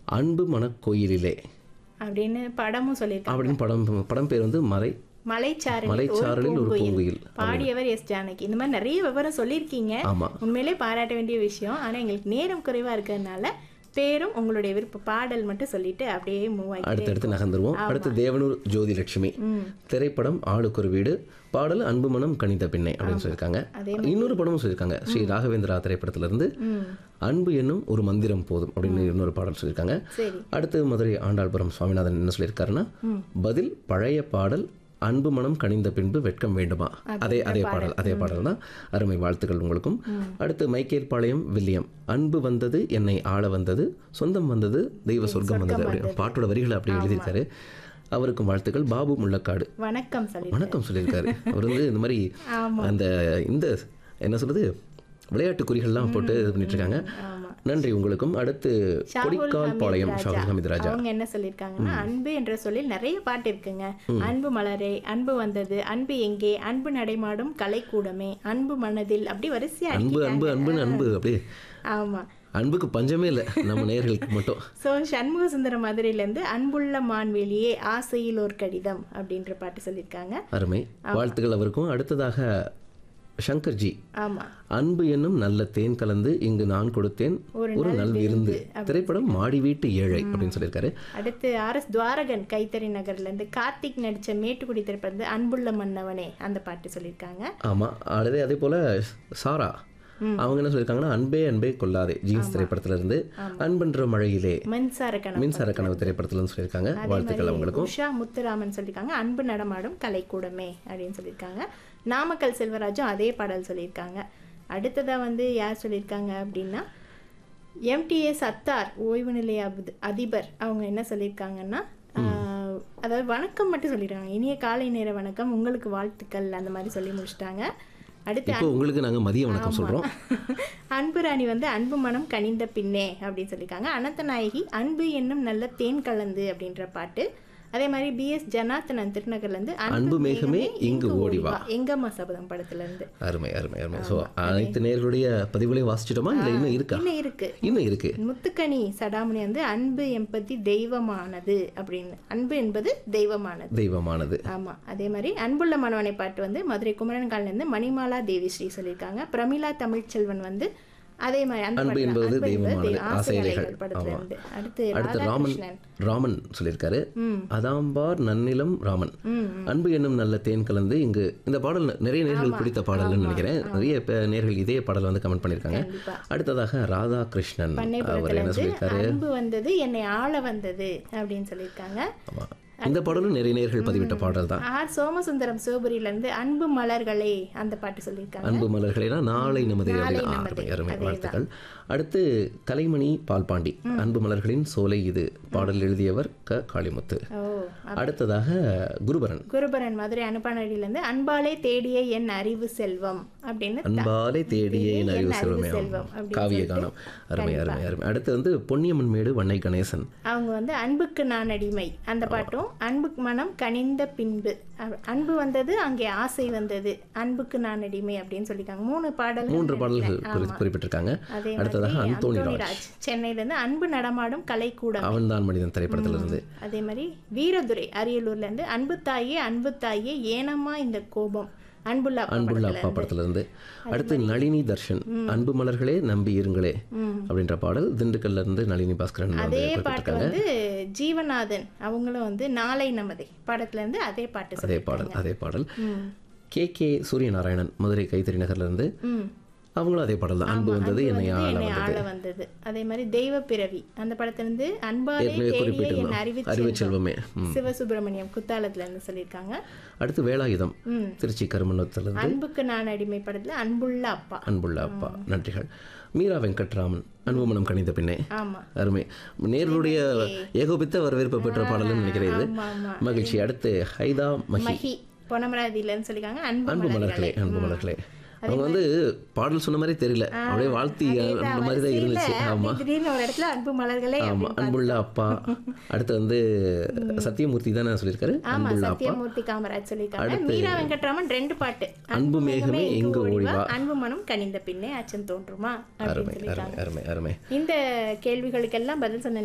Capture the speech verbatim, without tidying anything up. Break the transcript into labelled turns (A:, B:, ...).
A: அன்பு மனக்கோயிலிலே
B: அப்படின்னு படமும் சொல்லியிருக்காங்க.
A: அப்படின்னு படம் படம் பேர் வந்து மலை
B: மலைச்சாரலில்
A: மலைச்சாரலில் ஒரு பூங்குயில்.
B: பாடியவர் எஸ் ஜானகி. இந்த மாதிரி நிறைய விவரம் சொல்லியிருக்கீங்க.
A: ஆமா,
B: உண்மையிலே பாராட்ட வேண்டிய விஷயம். ஆனா எங்களுக்கு நேரம் குறைவா இருக்கிறதுனால பேரும் உங்களுடைய விருப்ப பாடல் மட்டும் சொல்லிட்டு அப்படியே மூவ் ஆகி
A: அடுத்தடுத்து நகர்ந்துருவோம். அடுத்து தேவனூர் ஜோதிலட்சுமி, திரைப்படம் ஆளுக்கு ஒரு வீடு, பாடல் அன்பு மனம் கணித பின்னை அப்படின்னு சொல்லியிருக்காங்க. இன்னொரு படமும் சொல்லியிருக்காங்க, ஸ்ரீ ராகவேந்திரா திரைப்படத்திலிருந்து அன்பு என்னும் ஒரு மந்திரம் போதும் அப்படின்னு இன்னொரு பாடல் சொல்லியிருக்காங்க. அடுத்து மதுரை ஆண்டாள்புரம் சுவாமிநாதன் என்ன சொல்லியிருக்காருன்னா, பதில் பழைய பாடல் அன்பு மனம் கனிந்த பின்பு வெட்கம் வேண்டுமா, அதே அதே பாடல் அதே பாடல் தான். அருமை, வாழ்த்துக்கள் உங்களுக்கும். அடுத்து மைக்கேல் பாளையம் வில்லியம், அன்பு வந்தது என்னை ஆள வந்தது, சொந்தம் வந்தது தெய்வ சொர்க்கம் வந்தது அப்படி பாட்டோட வரிகளை அப்படி எழுதியிருக்காரு. அவருக்கும் வாழ்த்துக்கள். பாபு முள்ளக்காடு
B: வணக்கம்
A: வணக்கம் சொல்லியிருக்காரு. அவர் வந்து இந்த மாதிரி அந்த இந்த என்ன சொல்றது விளையாட்டு குறிகள்லாம் போட்டு இது பண்ணிட்டு இருக்காங்க. நன்றி உங்களுக்கும். அடுத்து கொடிக்கால் பாளையம் ஷாகுல் ஹமீத் ராஜா,
B: அவங்க என்ன சொல்லியிருக்காங்கன்னா, அன்பு என்ற சொல்லில் நிறைய பாட்டு இருக்குங்க. அன்பு மலரே, அன்பு வந்தது, அன்பு எங்கே, அன்பு நடைமாடும் கலைக்கூடமே, அன்பு மனதில், அப்படி வரிசையா
A: அன்பு அன்பு அன்பு அன்பு அப்படியே.
B: ஆமா,
A: அன்புக்கு பஞ்சமே இல்லை நம்ம நேயர்களுக்கு மட்டும்.
B: ஸோ சண்முக சுந்தர மதுரையிலேருந்து அன்புள்ள மான்வெளியே ஆசையில் ஒரு கடிதம் அப்படின்ற பாட்டு சொல்லியிருக்காங்க.
A: அருமை, வாழ்த்துக்கள் அவருக்கும். அடுத்ததாக சங்கர்ஜி,
B: ஆமா,
A: அன்பு என்னும் நல்ல தேன் கலந்து இங்கு நான் கொடுத்தேன் ஒரு நல் விருந்து, திரைப்படம் மாடி வீட்டு ஏழை அப்படின்னு சொல்லியிருக்காரு.
B: அடுத்து ஆர் எஸ் துவாரகன் கைத்தறி நகர்ல இருந்து கார்த்திக் நடிச்ச மேட்டுக்குடி திரைப்படம் அன்புள்ள மன்னவனே அந்த பாட்டு சொல்லியிருக்காங்க.
A: ஆமா, அதே அதே போல சாரா அவங்க என்ன சொல்லியிருக்காங்கன்னா, அன்பே அன்பே கொள்ளாதே ஜீன்ஸ் திரைப்படத்துல இருந்து, அன்பென்ற மழையிலே
B: மின்சார கனவு
A: மின்சார கனவு திரைப்படத்துல இருந்து சொல்லியிருக்காங்க. வாழ்த்துக்கள் அவங்களுக்கும்.
B: உஷா முத்துராமன் சொல்லியிருக்காங்க, அன்பு நடமாடும் கலைக்கூடமே அப்படின்னு சொல்லியிருக்காங்க. நாமக்கல் செல்வராஜும் அதே பாடல் சொல்லியிருக்காங்க. அடுத்ததா வந்து யார் சொல்லியிருக்காங்க அப்படின்னா, எம்டிஎஸ் அத்தார் ஓய்வு நிலைய அதிபர், அவங்க என்ன சொல்லியிருக்காங்கன்னா, அதாவது வணக்கம் மட்டும் சொல்லிடுறாங்க, இனிய காலை நேர வணக்கம், உங்களுக்கு வாழ்த்துக்கள் அந்த மாதிரி சொல்லி முடிச்சிட்டாங்க. அடுத்து
A: உங்களுக்கு நாங்கள் மதிய வணக்கம் சொல்கிறோம்.
B: அன்பு ராணி வந்து அன்பு மனம் கனிந்த பின்னே அப்படின்னு சொல்லியிருக்காங்க. அனந்தநாயகி அன்பு என்னும் நல்ல தேன் கலந்து அப்படின்ற பாட்டு. அதே மாதிரி பி எஸ் ஜனார்த்தனன் திருநகர்லேருந்து
A: அன்பு மேகமே இங்கு ஓடிவா
B: எங்கம்மா சபதம் படத்துல இருந்து.
A: அருமை அருமை அருமை. ஸோ அனைத்து நேர்களுடைய பதிவுகளையும் வாசிச்சிட்டோமா, இல்லை இன்னும் இருக்கா?
B: இன்னும் இருக்கு
A: இன்னும் இருக்கு.
B: முத்துக்கனி சடாமணி வந்து அன்பு எம்பத்தி தெய்வமானது அப்படின்னு, அன்பு என்பது தெய்வமானது
A: தெய்வமானது
B: ஆமா. அதே மாதிரி அன்புள்ள மனவனை பாட்டு வந்து மதுரை குமரன் காலிலேருந்து மணிமாலா தேவிஸ்ரீ சொல்லியிருக்காங்க. பிரமிளா தமிழ்ச்செல்வன் வந்து அதே மாதிரி
A: அன்பு என்பது தெய்வமானது ஆசைகள்.
B: அடுத்து
A: அடுத்து ராமன் ராமன் சொல்லியிருக்காரு, அதாம்பார் நன்னிலம் ராமன், அன்பு என்னும் நல்ல தேன் கலந்து இங்கு. இந்த பாடல் நிறைய நேர்கள் பிடித்த பாடல்னு நினைக்கிறேன். நிறைய நேர்கள் இதே பாடல் வந்து கமெண்ட் பண்ணியிருக்காங்க. அடுத்ததாக ராதா கிருஷ்ணன், அவர் என்ன சொல்லியிருக்காரு,
B: அன்பு வந்தது என்னை ஆள வந்தது அப்படின்னு சொல்லியிருக்காங்க.
A: ஆமா, இந்த பாடலும் நிறைய நேர்கள் பதிவிட்ட பாடல் தான்.
B: ஆர் சோமசுந்தரம் சிவபுரியில இருந்து அன்பு மலர்களே அந்த பாட்டு சொல்லியிருக்காங்க.
A: அன்பு மலர்களேனா நாளை நமது அருமை, வாழ்த்துக்கள். அடுத்து கலைமணி பால்பாண்டி, அன்பு மலர்களின் சோலை இது, பாடல் எழுதியவர் க காளிமுத்து. அடுத்ததாக குருபரன்
B: குருபரன் மதுரை அனுப்பானடியில இருந்து அன்பாலே தேடிய என் அறிவு செல்வம் அப்படின்னு,
A: அன்பாலே தேடிய என் அறிவு செல்வம் காவிய கானம். அருமை அருமை அருமை. அடுத்து வந்து பொன்னியம்மன் மேடு வண்ணை கணேசன்,
B: அவங்க வந்து அன்புக்கு நான் அடிமை அந்த பாட்டும், அன்புக்கு மனம் கனிந்த பின்பு, அன்பு வந்தது அங்கே ஆசை வந்தது, அன்புக்கு நான் அடிமை அப்படின்னு சொல்லியிருக்காங்க. மூணு பாடல்
A: மூன்று பாடல்கள் குறிப்பிட்டிருக்காங்க. அடுத்ததாக அந்தோனி ராஜ்
B: சென்னையில இருந்து அன்பு நடமாடும் கலைக்கூடம்
A: அவன் தான் மனிதன் திரைப்படத்திலிருந்து.
B: அதே மாதிரி வீரதுரை அரியலூர்ல இருந்து அன்பு தாயே அன்பு தாயே ஏனம்மா இந்த கோபம் அன்புள்ள
A: அன்புள்ள அப்பா படத்துல இருந்து. அடுத்து நளினி தர்ஷன், அன்பு மலர்களே நம்பி இருங்களே அப்படின்ற பாடல் திண்டுக்கல்ல இருந்து நளினி பாஸ்கரன்.
B: அதே பாட்டு வந்து ஜீவநாதன் அவங்களும் வந்து நாளை நமதே படத்துல இருந்து அதே பாட்டு
A: அதே பாடல் அதே பாடல். கே கே சூரியநாராயணன் மதுரை கைத்தறி நகர்ல இருந்து, அவங்களும் அதே பாடல் தான், அன்பு வந்தது என்னை ஆள வந்தது.
B: அதே மாதிரி தெய்வ பிறவி அந்த படத்துல இருந்து அன்பாலே தேடிய என் அறிவு செல்வமே சிவசுப்பிரமணியம் குத்தாலத்துல இருந்து சொல்லியிருக்காங்க.
A: அடுத்து வேலாயுதம் திருச்சி கருமணத்துல இருந்து
B: அன்புக்கு நான் அடிமை படத்துல அன்புள்ள அப்பா
A: அன்புள்ள அப்பா. நன்றிகள். மீரா வெங்கட்ராமன் அன்பு மனம் கணித பின்னே. அருமை, நேர்களுடைய ஏகோபித்த வரவேற்பு பெற்ற பாடல்னு நினைக்கிறேன். மகிழ்ச்சி. அடுத்து ஹைதா மஹி
B: பொனமராதியிலன்னு சொல்லியிருக்காங்க,
A: அன்பு மலர்களே அன்பு மலர்களே. அவங்க வந்து பாடல் சொன்ன மாதிரி தெரியல, அப்படியே வாழ்த்தி அந்த மாதிரி தான் இருந்துச்சு. ஆமா,
B: ஒரு இடத்துல அன்பு மலர்களே.
A: ஆமா, அன்புள்ள அப்பா. அடுத்து வந்து சத்தியமூர்த்தி தானே சொல்லியிருக்காரு, அன்புள்ள அப்பா.
B: சத்தியமூர்த்தி காமராஜ் சொல்லியிருக்காங்க. மீரா வெங்கட்ராமன் ரெண்டு பாட்டு,
A: அன்பு மேகமே எங்கு ஓடிவா,
B: அன்பு மனம் கனிந்த பின்னே அச்சம் தோன்றுமா.
A: அருமை அருமை அருமை.
B: இந்த கேள்விகளுக்கெல்லாம் பதில் சொன்ன